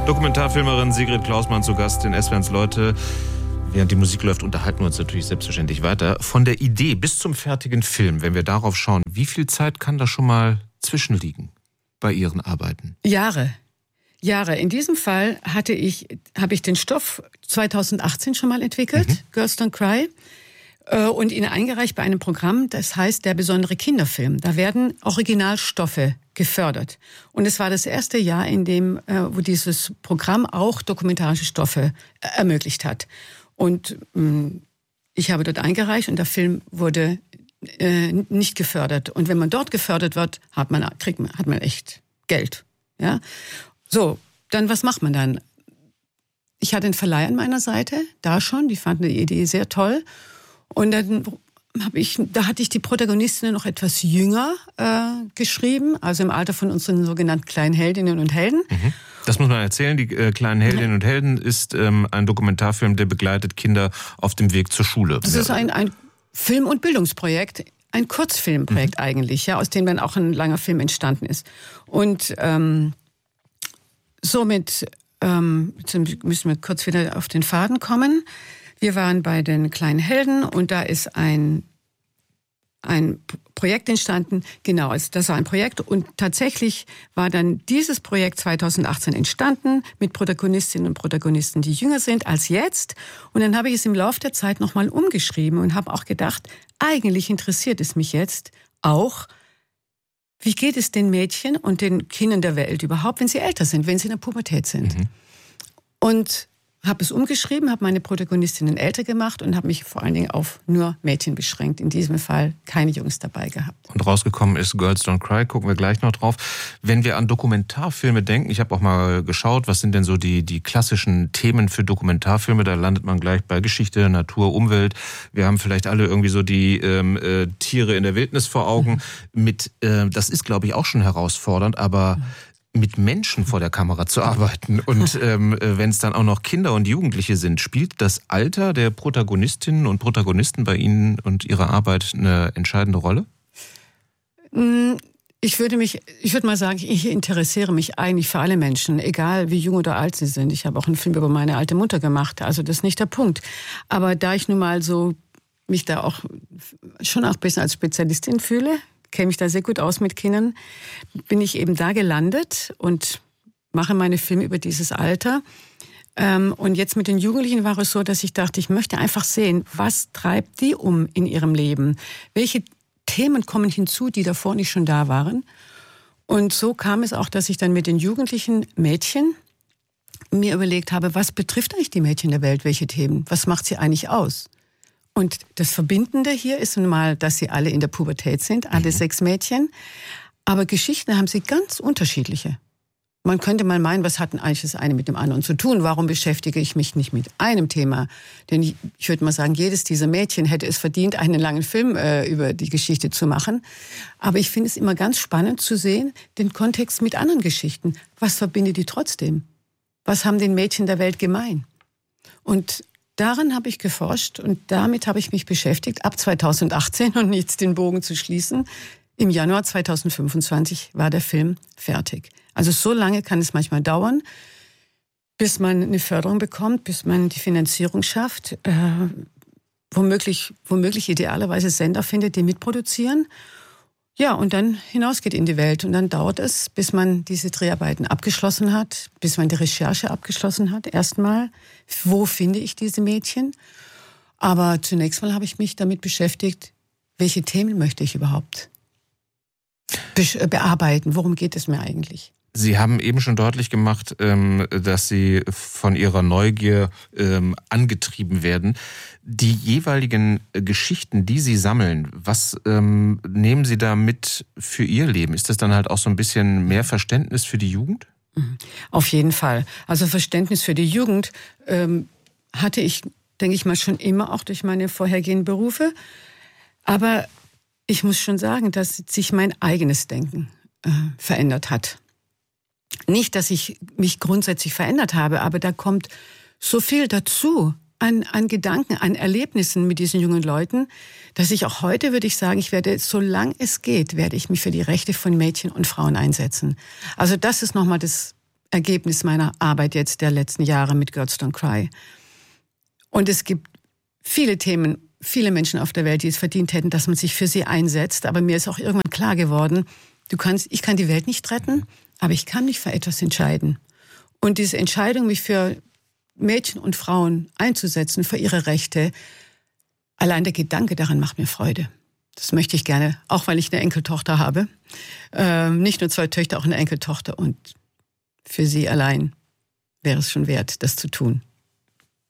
Dokumentarfilmerin Sigrid Klausmann zu Gast in SWRs Leute. Während die Musik läuft, unterhalten wir uns natürlich selbstverständlich weiter. Von der Idee bis zum fertigen Film, wenn wir darauf schauen, wie viel Zeit kann da schon mal zwischenliegen bei Ihren Arbeiten? Jahre. In diesem Fall habe ich den Stoff 2018 schon mal entwickelt, Girls Don't Cry, und ihn eingereicht bei einem Programm, das heißt der besondere Kinderfilm. Da werden Originalstoffe gefördert. Und es war das erste Jahr, in dem, wo dieses Programm auch dokumentarische Stoffe ermöglicht hat. Und ich habe dort eingereicht und der Film wurde nicht gefördert. Und wenn man dort gefördert wird, hat man echt Geld. Ja? So, dann was macht man dann? Ich hatte einen Verleih an meiner Seite, da schon, die fanden die Idee sehr toll. Und dann hatte ich die Protagonistinnen noch etwas jünger geschrieben, also im Alter von unseren sogenannten kleinen Heldinnen und Helden. Das muss man erzählen, die kleinen Heldinnen und Helden ist ein Dokumentarfilm, der begleitet Kinder auf dem Weg zur Schule. Das ist ein Film- und Bildungsprojekt, ein Kurzfilmprojekt eigentlich, ja, aus dem dann auch ein langer Film entstanden ist. Und somit müssen wir kurz wieder auf den Faden kommen. Wir waren bei den kleinen Helden und da ist ein Projekt entstanden. Genau, das war ein Projekt und tatsächlich war dann dieses Projekt 2018 entstanden mit Protagonistinnen und Protagonisten, die jünger sind als jetzt. Und dann habe ich es im Laufe der Zeit nochmal umgeschrieben und habe auch gedacht, eigentlich interessiert es mich jetzt auch, wie geht es den Mädchen und den Kindern der Welt überhaupt, wenn sie älter sind, wenn sie in der Pubertät sind. Und habe es umgeschrieben, habe meine Protagonistinnen älter gemacht und habe mich vor allen Dingen auf nur Mädchen beschränkt. In diesem Fall keine Jungs dabei gehabt. Und rausgekommen ist Girls Don't Cry, gucken wir gleich noch drauf. Wenn wir an Dokumentarfilme denken, ich habe auch mal geschaut, was sind denn so die klassischen Themen für Dokumentarfilme? Da landet man gleich bei Geschichte, Natur, Umwelt. Wir haben vielleicht alle irgendwie so die Tiere in der Wildnis vor Augen. Das ist, glaube ich, auch schon herausfordernd, aber mit Menschen vor der Kamera zu arbeiten und wenn es dann auch noch Kinder und Jugendliche sind, spielt das Alter der Protagonistinnen und Protagonisten bei Ihnen und Ihrer Arbeit eine entscheidende Rolle? Ich würde mal sagen, ich interessiere mich eigentlich für alle Menschen, egal wie jung oder alt sie sind. Ich habe auch einen Film über meine alte Mutter gemacht, also das ist nicht der Punkt. Aber da ich nun mal so mich da auch schon auch ein bisschen als Spezialistin fühle, kenne mich da sehr gut aus mit Kindern, bin ich eben da gelandet und mache meine Filme über dieses Alter. Und jetzt mit den Jugendlichen war es so, dass ich dachte, ich möchte einfach sehen, was treibt die um in ihrem Leben? Welche Themen kommen hinzu, die davor nicht schon da waren? Und so kam es auch, dass ich dann mit den jugendlichen Mädchen mir überlegt habe, was betrifft eigentlich die Mädchen der Welt, welche Themen? Was macht sie eigentlich aus? Und das Verbindende hier ist nun mal, dass sie alle in der Pubertät sind, alle 6 Mädchen. Aber Geschichten haben sie ganz unterschiedliche. Man könnte mal meinen, was hat denn eigentlich das eine mit dem anderen zu tun? Warum beschäftige ich mich nicht mit einem Thema? Denn ich würde mal sagen, jedes dieser Mädchen hätte es verdient, einen langen Film über die Geschichte zu machen. Aber ich finde es immer ganz spannend zu sehen, den Kontext mit anderen Geschichten. Was verbindet die trotzdem? Was haben den Mädchen der Welt gemein? Und daran habe ich geforscht und damit habe ich mich beschäftigt ab 2018 und jetzt den Bogen zu schließen. Im Januar 2025 war der Film fertig. Also so lange kann es manchmal dauern, bis man eine Förderung bekommt, bis man die Finanzierung schafft, womöglich idealerweise Sender findet, die mitproduzieren. Ja, und dann hinausgeht in die Welt. Und dann dauert es, bis man diese Dreharbeiten abgeschlossen hat, bis man die Recherche abgeschlossen hat. Erstmal, wo finde ich diese Mädchen? Aber zunächst mal habe ich mich damit beschäftigt, welche Themen möchte ich überhaupt bearbeiten? Worum geht es mir eigentlich? Sie haben eben schon deutlich gemacht, dass Sie von Ihrer Neugier angetrieben werden. Die jeweiligen Geschichten, die Sie sammeln, was nehmen Sie da mit für Ihr Leben? Ist das dann halt auch so ein bisschen mehr Verständnis für die Jugend? Auf jeden Fall. Also Verständnis für die Jugend hatte ich, denke ich mal, schon immer, auch durch meine vorhergehenden Berufe. Aber ich muss schon sagen, dass sich mein eigenes Denken verändert hat. Nicht, dass ich mich grundsätzlich verändert habe, aber da kommt so viel dazu an Gedanken, an Erlebnissen mit diesen jungen Leuten, dass ich auch heute, würde ich sagen, solange es geht, werde ich mich für die Rechte von Mädchen und Frauen einsetzen. Also das ist nochmal das Ergebnis meiner Arbeit jetzt der letzten Jahre mit Girls Don't Cry. Und es gibt viele Themen, viele Menschen auf der Welt, die es verdient hätten, dass man sich für sie einsetzt. Aber mir ist auch irgendwann klar geworden, ich kann die Welt nicht retten, aber ich kann mich für etwas entscheiden. Und diese Entscheidung, mich für Mädchen und Frauen einzusetzen, für ihre Rechte, allein der Gedanke daran macht mir Freude. Das möchte ich gerne, auch weil ich eine Enkeltochter habe. Nicht nur 2 Töchter, auch eine Enkeltochter. Und für sie allein wäre es schon wert, das zu tun.